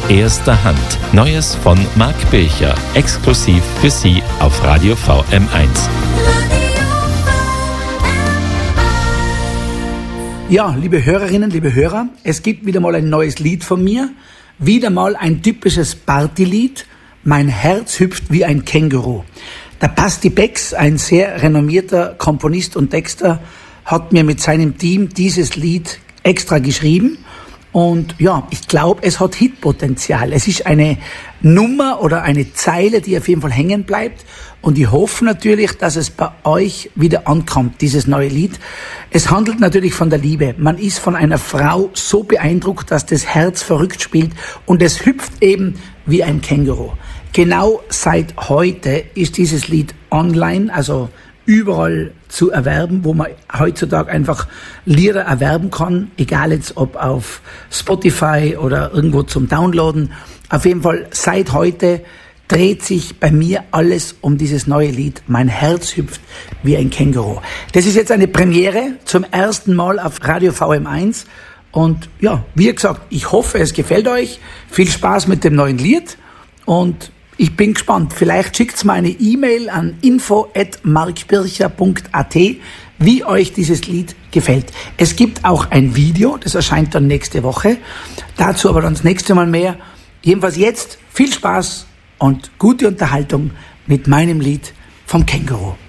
erster Hand. Neues von Marc Bircher, exklusiv für Sie auf Radio VM1. Ja, liebe Hörerinnen, liebe Hörer, es gibt wieder mal ein neues Lied von mir. Wieder mal ein typisches Partylied. Mein Herz hüpft wie ein Känguru. Der Basti Becks, ein sehr renommierter Komponist und Texter, hat mir mit seinem Team dieses Lied extra geschrieben. Und ja, ich glaube, es hat Hitpotenzial. Es ist eine Nummer oder eine Zeile, die auf jeden Fall hängen bleibt. Und ich hoffe natürlich, dass es bei euch wieder ankommt, dieses neue Lied. Es handelt natürlich von der Liebe. Man ist von einer Frau so beeindruckt, dass das Herz verrückt spielt und es hüpft eben wie ein Känguru. Genau seit heute ist dieses Lied online, also überall zu erwerben, wo man heutzutage einfach Lieder erwerben kann, egal jetzt ob auf Spotify oder irgendwo zum Downloaden. Auf jeden Fall seit heute dreht sich bei mir alles um dieses neue Lied. Mein Herz hüpft wie ein Känguru. Das ist jetzt eine Premiere zum ersten Mal auf Radio VM1. Und ja, wie gesagt, ich hoffe, es gefällt euch. Viel Spaß mit dem neuen Lied und ich bin gespannt. Vielleicht schickt's mir eine E-Mail an info@markbircher.at, wie euch dieses Lied gefällt. Es gibt auch ein Video, das erscheint dann nächste Woche. Dazu aber dann das nächste Mal mehr. Jedenfalls jetzt viel Spaß und gute Unterhaltung mit meinem Lied vom Känguru.